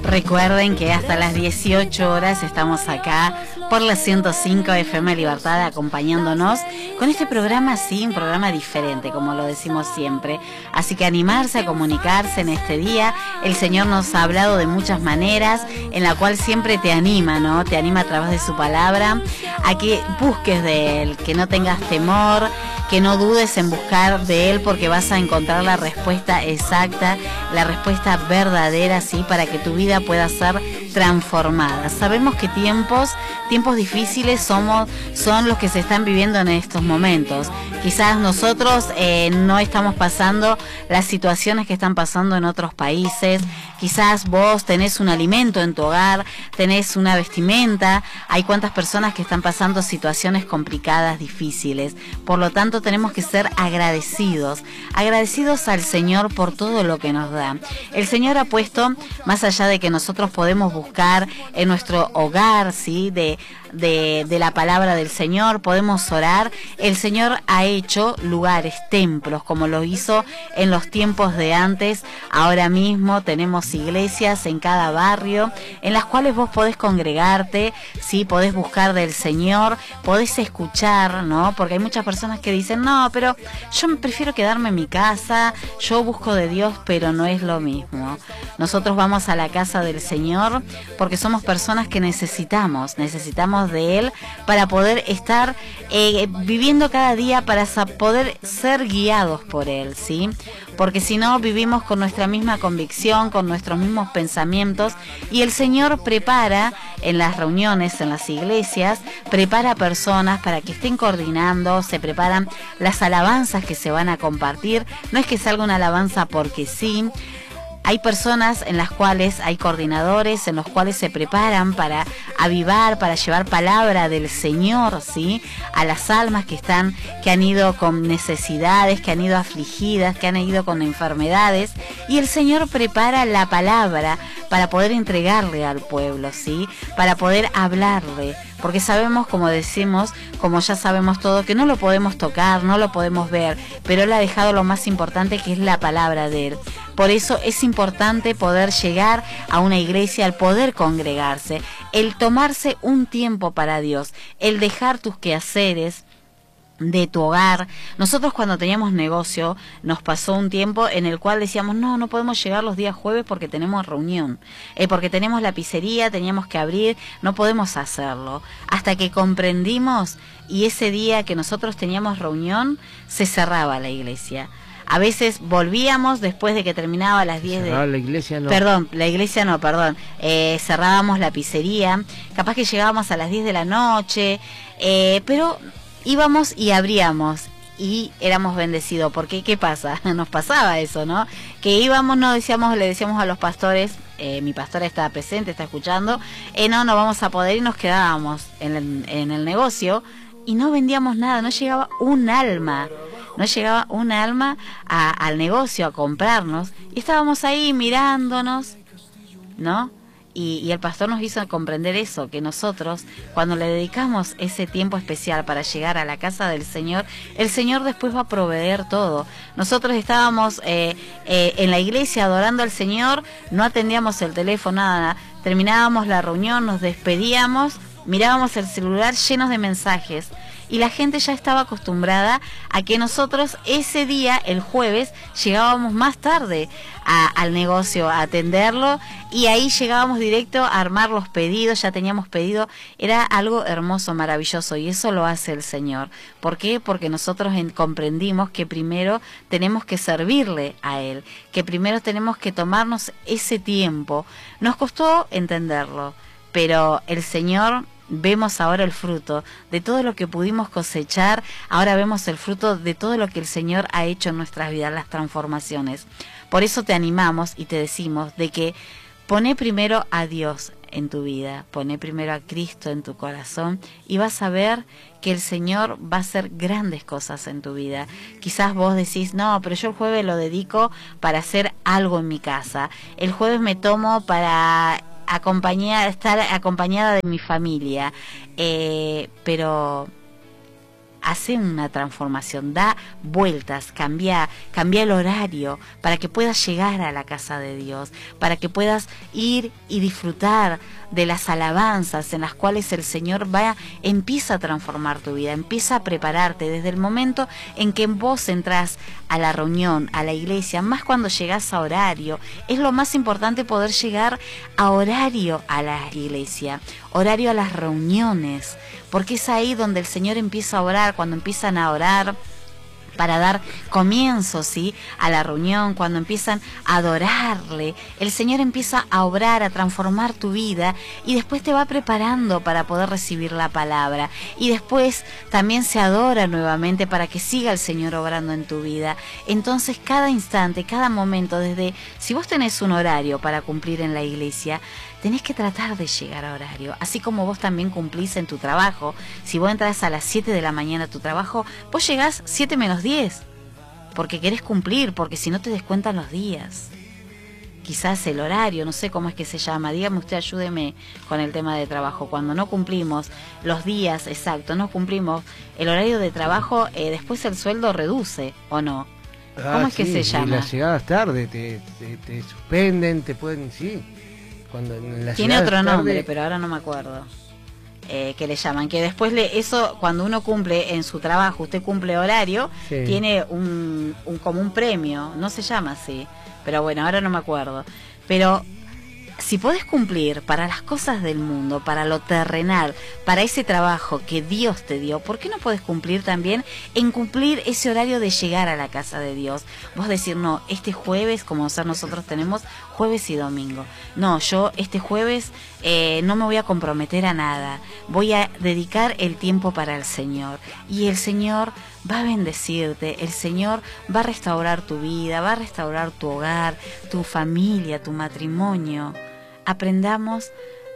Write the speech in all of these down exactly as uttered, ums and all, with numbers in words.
Recuerden que hasta las dieciocho horas estamos acá por la ciento cinco F M Libertad acompañándonos con este programa, sí, un programa diferente, como lo decimos siempre. Así que animarse a comunicarse en este día. El Señor nos ha hablado de muchas maneras, en la cual siempre te anima, ¿no? Te anima a través de su palabra, a que busques de Él, que no tengas temor, que no dudes en buscar de Él, porque vas a encontrar la respuesta exacta, la respuesta verdadera, sí, para que tu vida pueda ser transformada. Sabemos que tiempos, tiempos difíciles somos, son los que se están viviendo en estos momentos. Quizás nosotros eh, no estamos pasando las situaciones que están pasando en otros países. Quizás vos tenés un alimento en tu hogar, tenés una vestimenta. Hay cuantas personas que están pasando situaciones complicadas, difíciles. Por lo tanto, tenemos que ser agradecidos, agradecidos al Señor por todo lo que nos da. El Señor ha puesto, más allá de que nosotros podemos buscar en nuestro hogar, ¿sí?, de, de, de la palabra del Señor, podemos orar. El Señor ha hecho lugares, templos, como lo hizo en los tiempos de antes. Ahora mismo tenemos iglesias en cada barrio, en las cuales vos podés congregarte, ¿sí?, podés buscar del Señor, podés escuchar, ¿no? Porque hay muchas personas que dicen, no, pero yo prefiero quedarme en mi casa, yo busco de Dios, pero no es lo mismo. Nosotros vamos a la casa del Señor porque somos personas que necesitamos, necesitamos de Él para poder estar eh, viviendo cada día, para poder ser guiados por Él, ¿sí? Porque si no, vivimos con nuestra misma convicción, con nuestros mismos pensamientos, y el Señor prepara en las reuniones, en las iglesias, prepara personas para que estén coordinando, se preparan las alabanzas que se van a compartir. No es que salga una alabanza porque sí. Hay personas en las cuales hay coordinadores, en los cuales se preparan para avivar, para llevar palabra del Señor, ¿sí?, a las almas que están, que han ido con necesidades, que han ido afligidas, que han ido con enfermedades, y el Señor prepara la palabra para poder entregarle al pueblo, ¿sí?, para poder hablarle, porque sabemos, como decimos, como ya sabemos todo, que no lo podemos tocar, no lo podemos ver, pero Él ha dejado lo más importante, que es la palabra de Él. Por eso es importante poder llegar a una iglesia, el poder congregarse, el tomarse un tiempo para Dios, el dejar tus quehaceres de tu hogar. Nosotros cuando teníamos negocio nos pasó un tiempo en el cual decíamos, no, no podemos llegar los días jueves porque tenemos reunión, eh, porque tenemos la pizzería, teníamos que abrir, no podemos hacerlo. Hasta que comprendimos, y ese día que nosotros teníamos reunión, se cerraba la iglesia. A veces volvíamos después de que terminaba a las diez de... la iglesia no. Perdón, la iglesia no, perdón. Eh, cerrábamos la pizzería, capaz que llegábamos a las diez de la noche, eh, pero íbamos y abríamos y éramos bendecidos. Porque, ¿qué pasa? Nos pasaba eso, ¿no? Que íbamos, no decíamos, le decíamos a los pastores, eh, mi pastora está presente, está escuchando, eh, no, no vamos a poder, y nos quedábamos en el, en el negocio y no vendíamos nada, no llegaba un alma. No llegaba un alma a, al negocio a comprarnos, y estábamos ahí mirándonos, ¿no? Y, y el pastor nos hizo comprender eso, que nosotros, cuando le dedicamos ese tiempo especial para llegar a la casa del Señor, el Señor después va a proveer todo. Nosotros estábamos eh, eh, en la iglesia adorando al Señor, no atendíamos el teléfono, nada, terminábamos la reunión, nos despedíamos, mirábamos el celular llenos de mensajes. Y la gente ya estaba acostumbrada a que nosotros ese día, el jueves, llegábamos más tarde a, al negocio a atenderlo, y ahí llegábamos directo a armar los pedidos, ya teníamos pedido. Era algo hermoso, maravilloso, y eso lo hace el Señor. ¿Por qué? Porque nosotros en, comprendimos que primero tenemos que servirle a Él, que primero tenemos que tomarnos ese tiempo. Nos costó entenderlo, pero el Señor... Vemos ahora el fruto de todo lo que pudimos cosechar. Ahora vemos el fruto de todo lo que el Señor ha hecho en nuestras vidas, las transformaciones. Por eso te animamos y te decimos de que poné primero a Dios en tu vida, poné primero a Cristo en tu corazón, y vas a ver que el Señor va a hacer grandes cosas en tu vida. Quizás vos decís, no, pero yo el jueves lo dedico para hacer algo en mi casa. El jueves me tomo para... acompañar, estar acompañada de mi familia, eh, pero hace una transformación, da vueltas, cambia, cambia el horario para que puedas llegar a la casa de Dios, para que puedas ir y disfrutar de las alabanzas en las cuales el Señor va, empieza a transformar tu vida, empieza a prepararte desde el momento en que vos entras a la reunión, a la iglesia, más cuando llegás a horario. Es lo más importante poder llegar a horario a la iglesia, horario a las reuniones, porque es ahí donde el Señor empieza a orar, cuando empiezan a orar para dar comienzo, ¿sí?, a la reunión, cuando empiezan a adorarle, el Señor empieza a obrar, a transformar tu vida y después te va preparando para poder recibir la palabra y después también se adora nuevamente para que siga el Señor obrando en tu vida. Entonces cada instante, cada momento, desde si vos tenés un horario para cumplir en la iglesia, tenés que tratar de llegar a horario, así como vos también cumplís en tu trabajo. Si vos entras a las siete de la mañana a tu trabajo, vos llegás siete menos diez, porque querés cumplir, porque si no te descuentan los días. Quizás el horario, no sé cómo es que se llama, dígame usted, ayúdeme con el tema de trabajo. Cuando no cumplimos los días, exacto, no cumplimos el horario de trabajo, eh, después el sueldo reduce, ¿o no? ¿Cómo Ah, es que sí, se llama? Y las llegadas tarde, te, te, te suspenden, te pueden, sí. Cuando en las Tiene otro tarde, nombre, pero ahora no me acuerdo. Eh, que le llaman, que después le, eso cuando uno cumple en su trabajo, usted cumple horario, sí, tiene un, un como un premio, no se llama así, pero bueno, ahora no me acuerdo. Pero si podés cumplir para las cosas del mundo, para lo terrenal, para ese trabajo que Dios te dio, ¿por qué no podés cumplir también en cumplir ese horario de llegar a la casa de Dios? Vos decir, no, este jueves, como nosotros tenemos jueves y domingo, no, yo este jueves eh, no me voy a comprometer a nada, voy a dedicar el tiempo para el Señor, y el Señor va a bendecirte, el Señor va a restaurar tu vida, va a restaurar tu hogar, tu familia, tu matrimonio. Aprendamos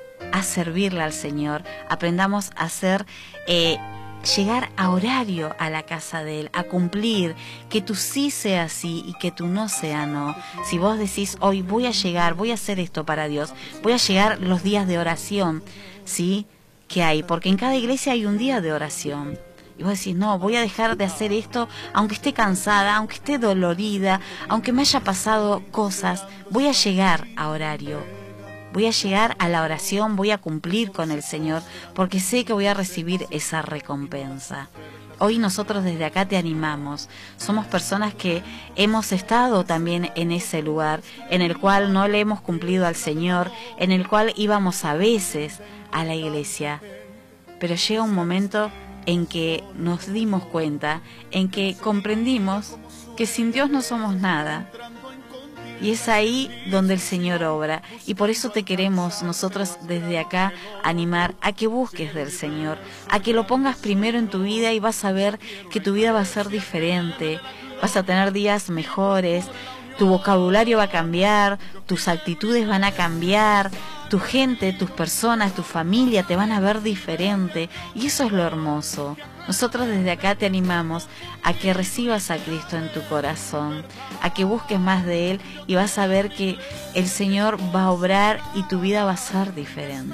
a servirle al Señor, aprendamos a hacer, eh, llegar a horario a la casa de Él, a cumplir, que tu sí sea sí y que tu no sea no. Si vos decís, hoy voy a llegar, voy a hacer esto para Dios, voy a llegar los días de oración, ¿sí?, que hay, porque en cada iglesia hay un día de oración. Y vos decís, no, voy a dejar de hacer esto, aunque esté cansada, aunque esté dolorida, aunque me haya pasado cosas, voy a llegar a horario. Voy a llegar a la oración, voy a cumplir con el Señor, porque sé que voy a recibir esa recompensa. Hoy nosotros desde acá te animamos. Somos personas que hemos estado también en ese lugar, en el cual no le hemos cumplido al Señor, en el cual íbamos a veces a la iglesia. Pero llega un momento en que nos dimos cuenta, en que comprendimos que sin Dios no somos nada. Y es ahí donde el Señor obra. Y por eso te queremos nosotros desde acá animar a que busques del Señor, a que lo pongas primero en tu vida y vas a ver que tu vida va a ser diferente. Vas a tener días mejores, tu vocabulario va a cambiar, tus actitudes van a cambiar, tu gente, tus personas, tu familia te van a ver diferente. Y eso es lo hermoso. Nosotros desde acá te animamos a que recibas a Cristo en tu corazón, a que busques más de Él y vas a ver que el Señor va a obrar y tu vida va a ser diferente.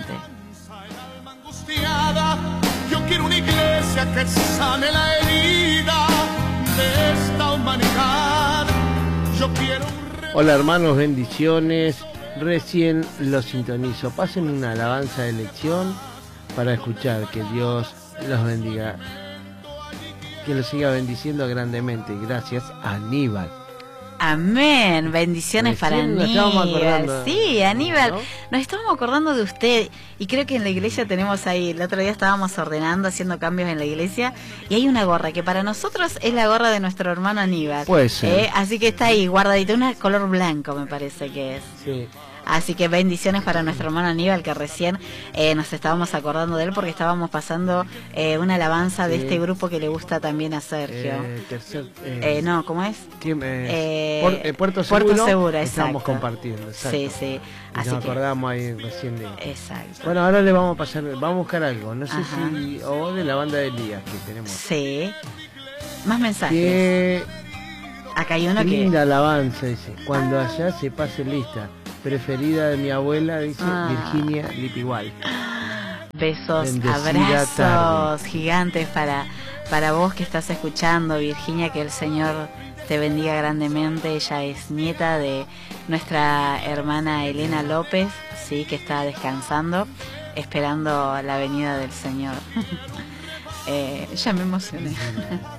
Yo quiero una iglesia que sane la herida de esta humanidad. Yo quiero un... Hola hermanos, bendiciones. Recién los sintonizo. Pasen una alabanza de elección para escuchar. Que Dios los bendiga, que los siga bendiciendo grandemente. Gracias, Aníbal. Amén, bendiciones para Aníbal. Sí, Aníbal, ¿no? Nos estamos acordando de usted y creo que en la iglesia tenemos ahí, el otro día estábamos ordenando, haciendo cambios en la iglesia y hay una gorra que para nosotros es la gorra de nuestro hermano Aníbal. Puede ser. ¿Eh? Así que está ahí guardadita, una color blanco me parece que es. Sí. Así que bendiciones para nuestro hermano Aníbal, que recién eh, nos estábamos acordando de él porque estábamos pasando eh, una alabanza de sí. este grupo que le gusta también a Sergio. Eh, tercer, eh, eh, no, ¿cómo es? ¿quién, eh, Eh, Puerto, eh, Puerto Seguro. Puerto Seguro, estamos exacto. compartiendo. Exacto. Sí, sí. Y Así nos que, acordamos ahí recién de... exacto. Bueno, ahora le vamos a pasar, vamos a buscar algo. No sé Ajá. si... O de la banda de Elías que tenemos. Sí. Más mensajes. Que... Acá hay uno linda que... alabanza, dice. Cuando allá se pase lista. Preferida de mi abuela, dice Ah. Virginia Lipigual. Besos, Bendecida abrazos tarde. gigantes para Para vos que estás escuchando, Virginia, que el Señor te bendiga grandemente. Ella es nieta de nuestra hermana Elena López, sí, que está descansando, esperando la venida del Señor. eh, ya me emocioné.